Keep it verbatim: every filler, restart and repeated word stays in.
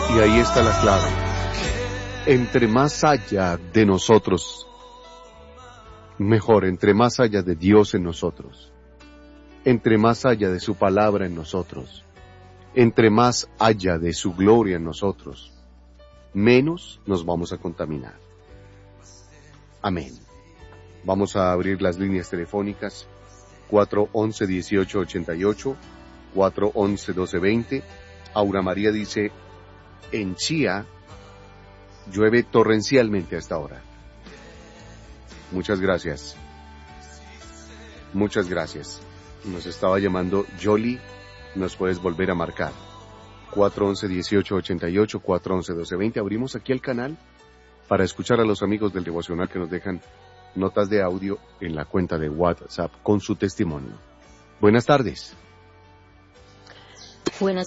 Y ahí está la clave. Entre más haya de nosotros, mejor, entre más haya de Dios en nosotros, entre más haya de su palabra en nosotros, entre más haya de su gloria en nosotros, menos nos vamos a contaminar. Amén. Vamos a abrir las líneas telefónicas cuatro once, dieciocho ochenta y ocho, cuatro once, doce veinte. Aura María dice, en Chía llueve torrencialmente a esta hora. Muchas gracias. Muchas gracias. Nos estaba llamando Jolie. Nos puedes volver a marcar. cuatro once, dieciocho ochenta y ocho, cuatro once, doce veinte. Abrimos aquí el canal para escuchar a los amigos del devocional que nos dejan notas de audio en la cuenta de WhatsApp con su testimonio. Buenas tardes. Buenas